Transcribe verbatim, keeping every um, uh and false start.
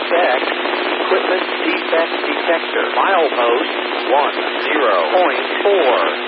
check. Equipment defect detector. Milepost one zero point four.